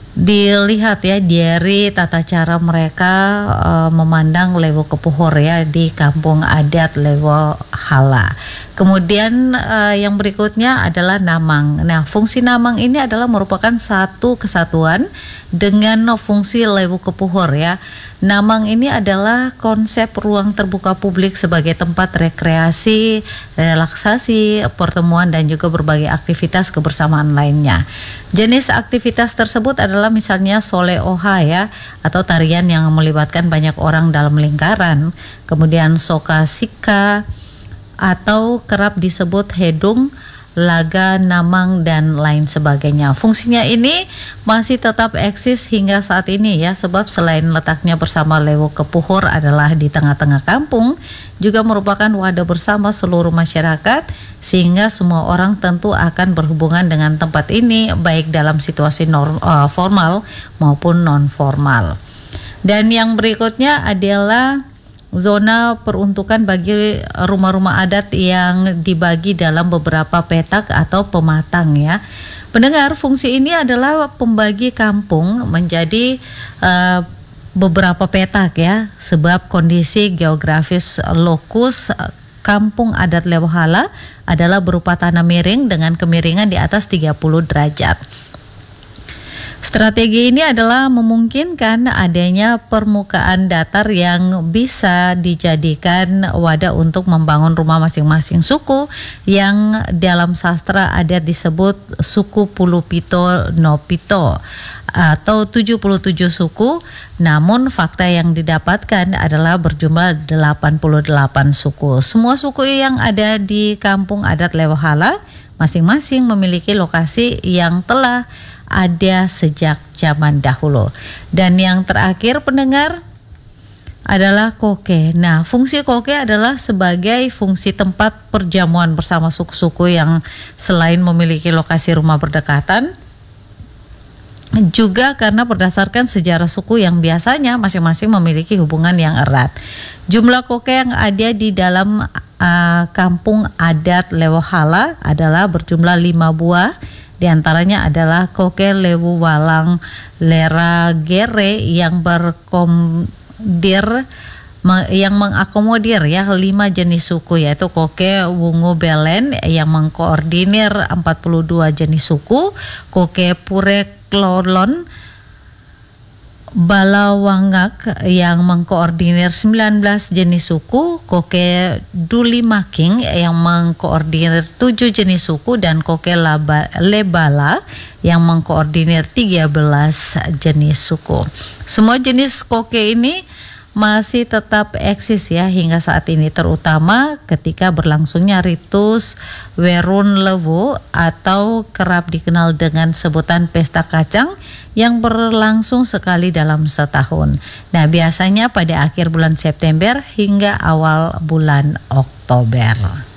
dilihat ya dari tata cara mereka memandang Lewo Kepuhur ya di kampung adat Lewo Hala. Kemudian yang berikutnya adalah namang. Nah, fungsi namang ini adalah merupakan satu kesatuan dengan fungsi Lewo Kepuhur ya. Namang ini adalah konsep ruang terbuka publik sebagai tempat rekreasi, relaksasi, pertemuan dan juga berbagai aktivitas kebersamaan lainnya. Jenis aktivitas tersebut adalah misalnya sole oha ya, atau tarian yang melibatkan banyak orang dalam lingkaran. Kemudian soka sika atau kerap disebut hedung, laga, namang dan lain sebagainya. Fungsinya ini masih tetap eksis hingga saat ini ya, sebab selain letaknya bersama Lewo Kepuhur adalah di tengah-tengah kampung, juga merupakan wadah bersama seluruh masyarakat, sehingga semua orang tentu akan berhubungan dengan tempat ini baik dalam situasi formal maupun non formal. Dan yang berikutnya adalah zona peruntukan bagi rumah-rumah adat yang dibagi dalam beberapa petak atau pematang ya. Pendengar, fungsi ini adalah pembagi kampung menjadi beberapa petak ya, sebab kondisi geografis lokus kampung adat Lewo Hala adalah berupa tanah miring dengan kemiringan di atas 30 derajat. Strategi ini adalah memungkinkan adanya permukaan datar yang bisa dijadikan wadah untuk membangun rumah masing-masing suku yang dalam sastra adat disebut suku Pulupito Nopito atau 77 suku, namun fakta yang didapatkan adalah berjumlah 88 suku. Semua suku yang ada di kampung adat Lewo Hala masing-masing memiliki lokasi yang telah ada sejak zaman dahulu. Dan yang terakhir pendengar adalah koke. Nah, fungsi koke adalah sebagai fungsi tempat perjamuan bersama suku-suku yang selain memiliki lokasi rumah berdekatan, juga karena berdasarkan sejarah suku yang biasanya masing-masing memiliki hubungan yang erat. Jumlah koke yang ada di dalam kampung adat Lewo Hala adalah berjumlah 5 buah. Di antaranya adalah koke Lewu Walang Lera Gere yang yang mengakomodir ya 5 jenis suku, yaitu koke Wungu Belen yang mengkoordinir 42 jenis suku, koke Pure Klolon Balawangak yang mengkoordinir 19 jenis suku, koke Duli Making yang mengkoordinir 7 jenis suku, dan koke Lebala yang mengkoordinir 13 jenis suku. Semua jenis koke ini masih tetap eksis ya hingga saat ini, terutama ketika berlangsungnya ritus Werun Lewu atau kerap dikenal dengan sebutan pesta kacang yang berlangsung sekali dalam setahun. Nah, biasanya pada akhir bulan September hingga awal bulan Oktober.